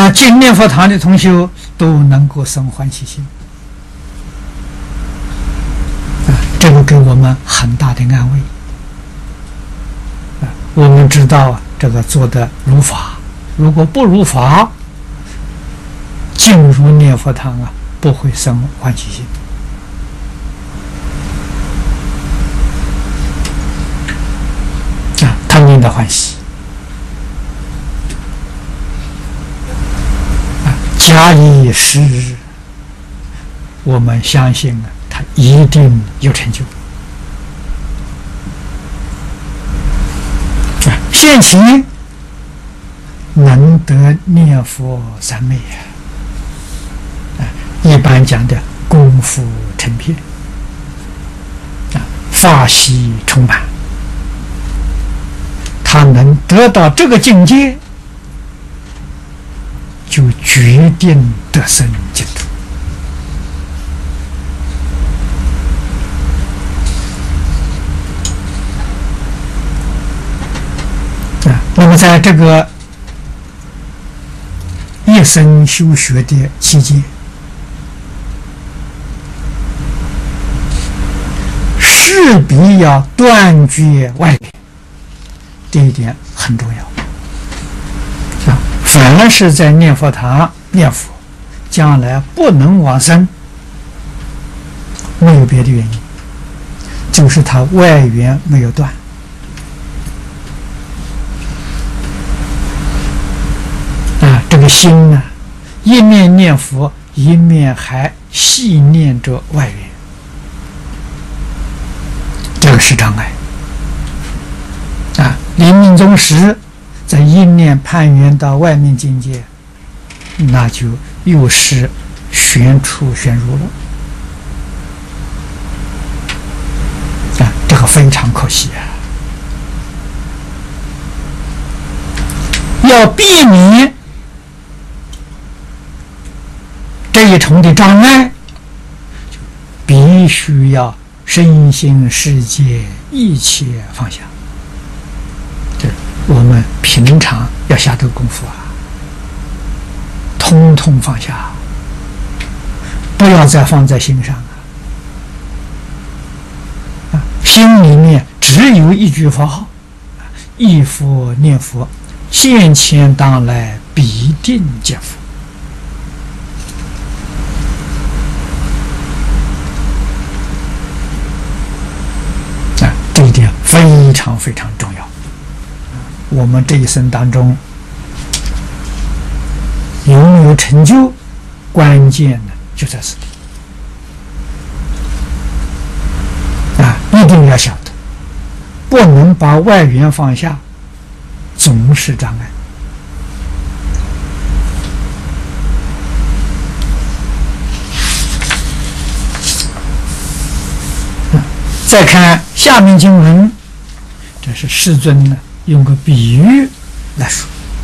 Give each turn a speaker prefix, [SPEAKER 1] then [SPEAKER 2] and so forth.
[SPEAKER 1] 进念佛堂的同修都能够生欢喜心，这个给我们很大的安慰。我们知道这个做的如法，如果不如法，进入念佛堂不会生欢喜心。他念的欢喜，假以时日，我们相信他一定有成就。现前能得念佛三昧一般讲的功夫成片法喜充满，他能得到这个境界，就决定得生净土。那么在这个一生修学的期间，势必要断绝外缘，这一点很重要。凡是在念佛堂念佛，将来不能往生，没有别的原因，就是他外缘没有断。这个心一面念佛，一面还细念着外缘，这个是障碍。临命终时，在一念攀缘到外面境界，那就又是悬出悬入了。这个非常可惜要避免这一重的障碍，必须要身心世界一切放下。这我们平常要下这个功夫通通放下，不要再放在心上心里面只有一句佛号，忆佛念佛，现前当来必定见佛。这一点非常非常重要。我们这一生当中有没有成就，关键呢就在这里一定要晓得，不能把外缘放下，总是障碍。再看下面经文，这是世尊呢用个比喻来说。